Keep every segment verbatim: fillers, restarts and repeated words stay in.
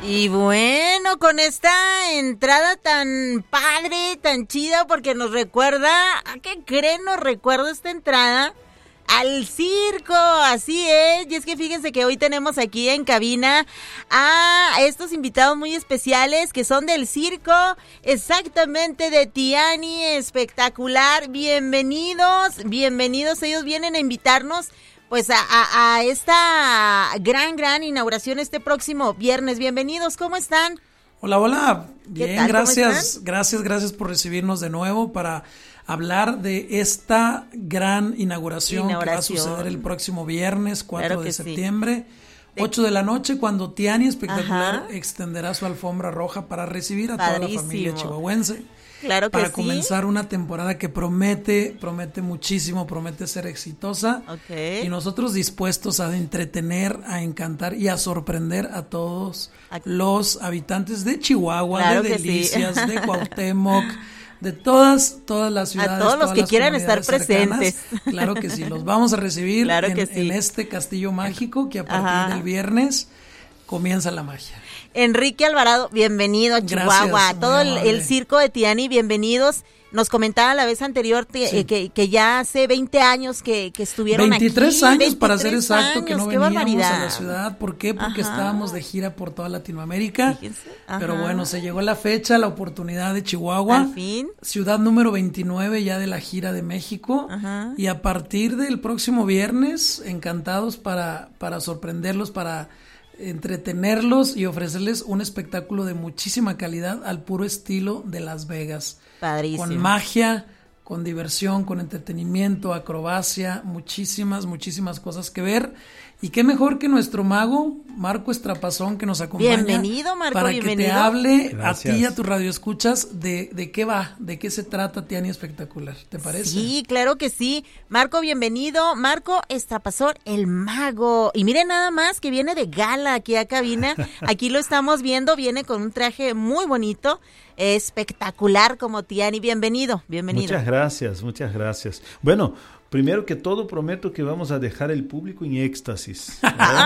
Y bueno, con esta entrada tan padre, tan chida, porque nos recuerda, ¿a qué creen? Nos recuerda esta entrada al circo, así es. Y es que fíjense que hoy tenemos aquí en cabina a estos invitados muy especiales que son del circo, exactamente de Tiani Espectacular. Bienvenidos, bienvenidos. Ellos vienen a invitarnos pues a, a, a esta gran, gran inauguración este próximo viernes. Bienvenidos, ¿cómo están? Hola, hola. Bien, tal? gracias, gracias, gracias por recibirnos de nuevo para hablar de esta gran inauguración, inauguración. que va a suceder el próximo viernes, cuatro Claro de que septiembre, sí. ocho de la noche, cuando Tiani Espectacular Ajá. extenderá su alfombra roja para recibir a Padrísimo. toda la familia chihuahuense. Claro que para sí. comenzar una temporada que promete, promete muchísimo, promete ser exitosa. Okay. Y nosotros dispuestos a entretener, a encantar y a sorprender a todos los habitantes de Chihuahua, Claro de que Delicias, sí. de Cuauhtémoc, de todas, todas las ciudades. A todos los que quieran estar presentes. Cercanas. Claro que sí, los vamos a recibir Claro en, que sí. en este castillo mágico que a partir Ajá. del viernes comienza la magia. Enrique Alvarado, bienvenido a Chihuahua. Gracias, Todo el, amable. el circo de Tiani, bienvenidos. Nos comentaba la vez anterior te, Sí. eh, que, que ya hace veinte años que, que estuvieron veintitrés aquí. años para ser exacto, años, que no qué veníamos barbaridad. a la ciudad. ¿Por qué? Porque Ajá. estábamos de gira por toda Latinoamérica. Fíjense. Ajá. Pero bueno, se llegó la fecha, la oportunidad de Chihuahua. Al fin. Ciudad número veintinueve ya de la gira de México. Ajá. Y a partir del próximo viernes, encantados para, para sorprenderlos, para entretenerlos y ofrecerles un espectáculo de muchísima calidad al puro estilo de Las Vegas. Padrísimo. Con magia, con diversión, con entretenimiento, acrobacia, muchísimas, muchísimas cosas que ver. Y qué mejor que nuestro mago, Marco Estrapazón, que nos acompaña. Bienvenido, Marco, para bienvenido. que te hable Gracias. a ti y a tu radioescuchas de, de qué va, de qué se trata Tiani Espectacular. ¿Te parece? Sí, claro que sí. Marco, bienvenido. Marco Estrapazón, el mago. Y miren nada más que viene de gala aquí a cabina. Aquí lo estamos viendo, viene con un traje muy bonito, espectacular como Tiani. Bienvenido, bienvenido. Muchas gracias, muchas gracias. Bueno, primero que todo prometo que vamos a dejar el público en éxtasis.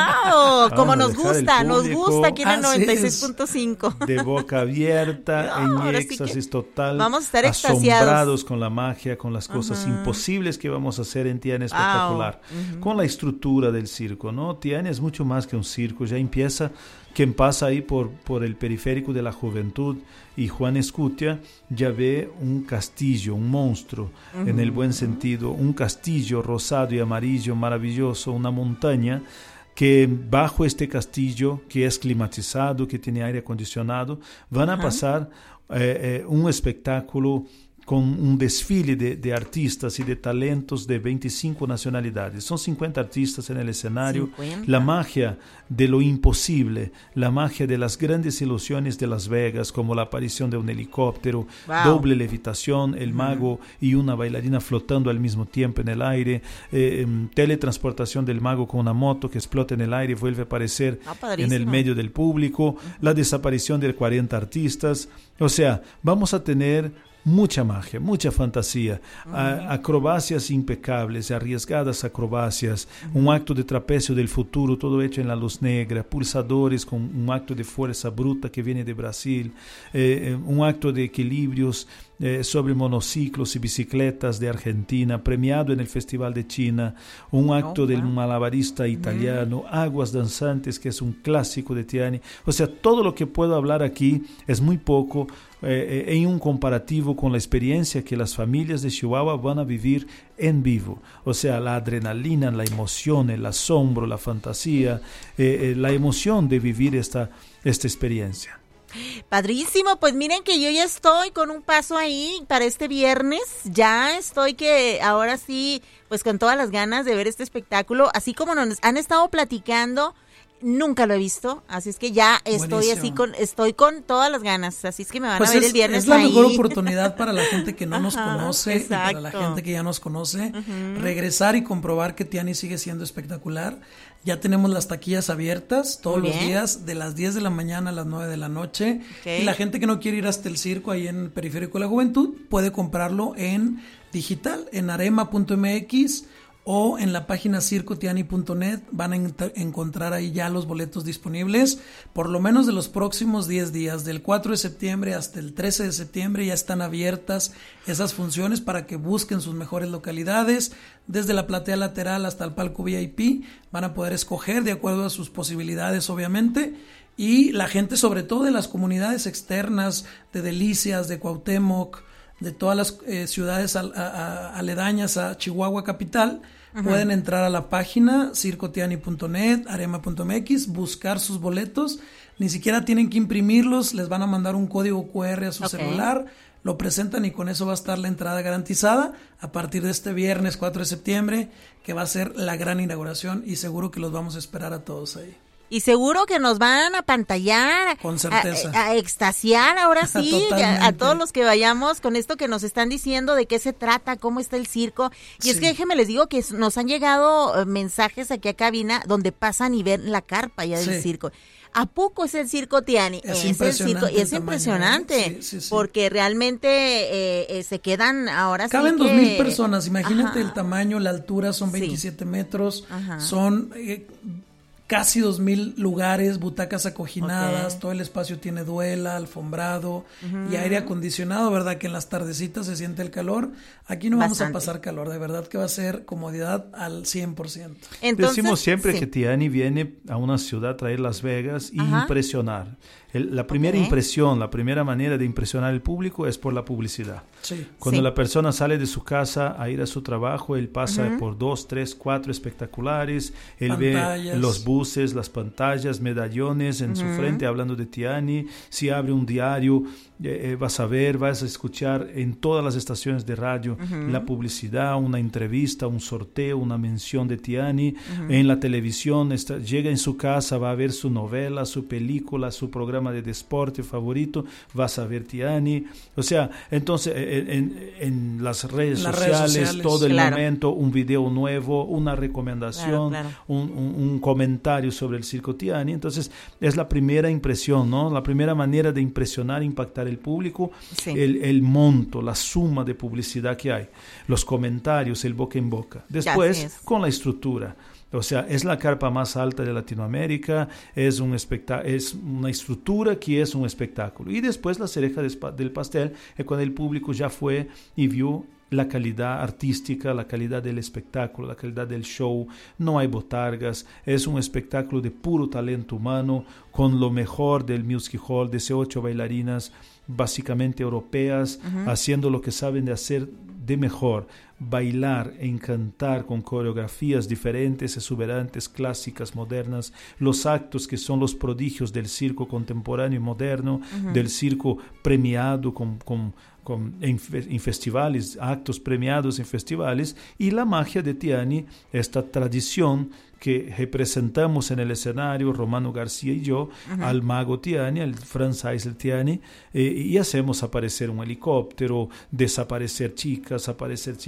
Ah, oh, como Vamos nos a dejar el gusta, nos público gusta aquí en el Así noventa y seis es. punto cinco. de boca abierta, No, en ahora sí que éxtasis total, vamos a estar extasiados. asombrados con la magia, con las cosas Ajá. imposibles que vamos a hacer en Tiani Espectacular, Wow. con la estructura del circo, ¿no? Tiani es mucho más que un circo, ya empieza, quien pasa ahí por, por el periférico de la Juventud y Juan Escutia, ya ve un castillo, un monstruo, uh-huh. en el buen sentido, un castillo rosado y amarillo maravilloso, una montaña, que bajo este castillo, que es climatizado, que tiene aire acondicionado, van a uh-huh. pasar eh, eh, un espectáculo con un desfile de, de artistas y de talentos de veinticinco nacionalidades. Son cincuenta artistas en el escenario. cincuenta. La magia de lo imposible, la magia de las grandes ilusiones de Las Vegas, como la aparición de un helicóptero, wow. doble levitación, el mago uh-huh. y una bailarina flotando al mismo tiempo en el aire, eh, teletransportación del mago con una moto que explota en el aire y vuelve a aparecer ah, en el medio del público, uh-huh. la desaparición de cuarenta artistas. O sea, vamos a tener mucha magia, mucha fantasía, uh-huh. a, acrobacias impecables, arriesgadas acrobacias, uh-huh. un acto de trapecio del futuro, todo hecho en la luz negra, pulsadores con un acto de fuerza bruta que viene de Brasil, eh, un acto de equilibrios eh, sobre monociclos y bicicletas de Argentina, premiado en el Festival de China, un acto oh, del wow. malabarista italiano, uh-huh. aguas danzantes, que es un clásico de Tiani. O sea, todo lo que puedo hablar aquí es muy poco Eh, en un comparativo con la experiencia que las familias de Chihuahua van a vivir en vivo. O sea, la adrenalina, la emoción, el asombro, la fantasía, eh, eh, la emoción de vivir esta, esta experiencia. Padrísimo, pues miren que yo ya estoy con un paso ahí para este viernes, ya estoy que ahora sí, pues con todas las ganas de ver este espectáculo, así como nos han estado platicando. Nunca lo he visto, así es que ya estoy Buenísimo. así con, estoy con todas las ganas, así es que me van pues a ver es, el viernes es la ahí. mejor oportunidad para la gente que no Ajá, nos conoce exacto. y para la gente que ya nos conoce, uh-huh. regresar y comprobar que Tiani sigue siendo espectacular. Ya tenemos las taquillas abiertas todos los días, de las diez de la mañana a las nueve de la noche. Okay. Y la gente que no quiere ir hasta el circo ahí en el Periférico de la Juventud puede comprarlo en digital, en arema punto m x o en la página circo tiani punto net van a ent- encontrar ahí ya los boletos disponibles, por lo menos de los próximos diez días, del cuatro de septiembre hasta el trece de septiembre ya están abiertas esas funciones para que busquen sus mejores localidades, desde la platea lateral hasta el palco V I P, van a poder escoger de acuerdo a sus posibilidades obviamente, y la gente sobre todo de las comunidades externas, de Delicias, de Cuauhtémoc, de todas las eh, ciudades al, a, a, aledañas a Chihuahua capital, uh-huh. pueden entrar a la página circo tiani punto net, arema punto m x, buscar sus boletos, ni siquiera tienen que imprimirlos, les van a mandar un código cu erre a su okay. celular, lo presentan y con eso va a estar la entrada garantizada a partir de este viernes cuatro de septiembre, que va a ser la gran inauguración y seguro que los vamos a esperar a todos ahí. Y seguro que nos van a pantallar, con certeza, a, a extasiar ahora sí, a, a todos los que vayamos con esto que nos están diciendo, de qué se trata, cómo está el circo. Y sí. es que déjenme les digo que nos han llegado mensajes aquí a cabina donde pasan y ven la carpa ya del sí. circo. ¿A poco es el Circo Tiani? Es, es el circo y es tamaño, impresionante, sí, sí, sí. porque realmente eh, eh, se quedan ahora sí caben que... dos mil personas, imagínate. Ajá. El tamaño, la altura son veintisiete sí. metros, Ajá. son... Eh, casi dos mil lugares, butacas acoginadas, okay. todo el espacio tiene duela, alfombrado uh-huh. y aire acondicionado, ¿verdad? Que en las tardecitas se siente el calor. Aquí no Bastante. vamos a pasar calor, de verdad que va a ser comodidad al cien por ciento. Entonces, decimos siempre sí. que Tiani viene a una ciudad a traer Las Vegas y Ajá. impresionar. El, la primera okay. impresión, la primera manera de impresionar al público es por la publicidad. Sí. Cuando sí. la persona sale de su casa a ir a su trabajo, él pasa uh-huh. por dos, tres, cuatro espectaculares, él pantallas. ve los buses, las pantallas, medallones en uh-huh. su frente hablando de Tiani. Si abre un diario, eh, vas a ver, vas a escuchar en todas las estaciones de radio uh-huh. la publicidad, una entrevista, un sorteo, una mención de Tiani. Uh-huh. En la televisión, está, llega en su casa, va a ver su novela, su película, su programa de deporte favorito, vas a ver Tiani. O sea, entonces en, en, en las, redes, las sociales, redes sociales, todo el claro. momento, un video nuevo, una recomendación, claro, claro. Un, un, un comentario sobre el Circo Tiani. Entonces es la primera impresión, ¿no? La primera manera de impresionar, impactar el público, sí. el, el monto, la suma de publicidad que hay, los comentarios, el boca en boca. Después, con la estructura. O sea, es la carpa más alta de Latinoamérica, es, un espectá- es una estructura que es un espectáculo. Y después la cereja del pastel es cuando el público ya fue y vio la calidad artística, la calidad del espectáculo, la calidad del show. No hay botargas, es un espectáculo de puro talento humano, con lo mejor del Music Hall, de ocho bailarinas básicamente europeas, uh-huh. haciendo lo que saben de hacer de mejor, bailar, encantar con coreografías diferentes, exuberantes, clásicas, modernas, los actos que son los prodigios del circo contemporáneo y moderno, uh-huh. del circo premiado con, con, con, en, en festivales, actos premiados en festivales, y la magia de Tiani, esta tradición que representamos en el escenario, Romano García y yo, uh-huh. al mago Tiani, al Franz Eisel Tiani, eh, y hacemos aparecer un helicóptero, desaparecer chicas, aparecer chicas,